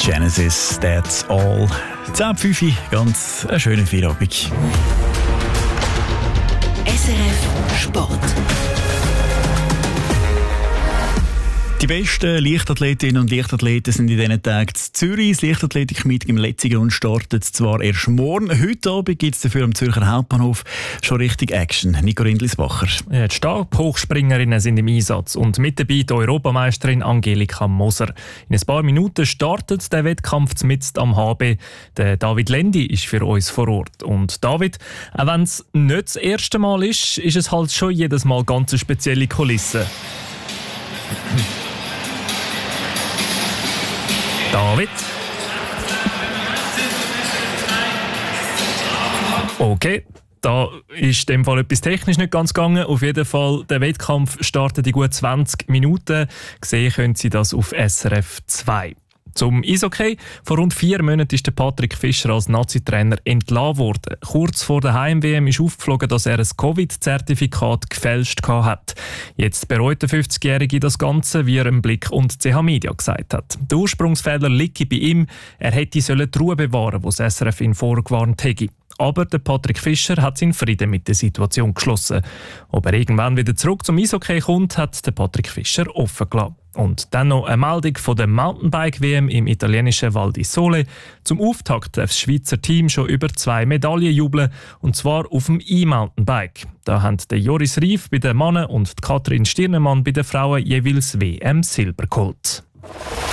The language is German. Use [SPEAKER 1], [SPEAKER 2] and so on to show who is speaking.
[SPEAKER 1] Genesis, That's All. 10:05 Uhr, ganz ein schöner Feierabend.
[SPEAKER 2] SRF Sport.
[SPEAKER 1] Die besten Leichtathletinnen und Leichtathleten sind in diesen Tagen in Zürich. Das Leichtathletik-Meeting im Letzigrund startet zwar erst morgen. Heute Abend gibt es dafür am Zürcher Hauptbahnhof schon richtig Action. Nico Rindlisbacher.
[SPEAKER 3] Ja, die Stabhochspringerinnen sind im Einsatz und mit dabei die Europameisterin Angelika Moser. In ein paar Minuten startet der Wettkampf mitten am HB. Der David Lendi ist für uns vor Ort. Und David, auch wenn es nicht das erste Mal ist, ist es halt schon jedes Mal ganz eine spezielle Kulisse. David? Okay, da ist in dem Fall etwas technisch nicht ganz gegangen. Auf jeden Fall, der Wettkampf startet in gut 20 Minuten. Gesehen können Sie das auf SRF 2. Zum Eishockey. Vor rund 4 Monaten ist der Patrick Fischer als Nazi-Trainer entlassen worden. Kurz vor der Heim-WM ist aufgeflogen, dass er ein Covid-Zertifikat gefälscht hat. Jetzt bereut der 50-Jährige das Ganze, wie er im Blick und CH Media gesagt hat. Der Ursprungsfehler liege bei ihm. Er hätte die Ruhe bewahren, was das SRF ihn vorgewarnt hätte. Aber der Patrick Fischer hat seinen Frieden mit der Situation geschlossen. Ob er irgendwann wieder zurück zum Eishockey kommt, hat der Patrick Fischer offen gelassen. Und dann noch eine Meldung von der Mountainbike-WM im italienischen Val di Sole. Zum Auftakt darf das Schweizer Team schon über 2 Medaillen jubeln, und zwar auf dem E-Mountainbike. Da haben der Joris Rief bei den Männern und die Katrin Stirnemann bei den Frauen jeweils WM Silber geholt.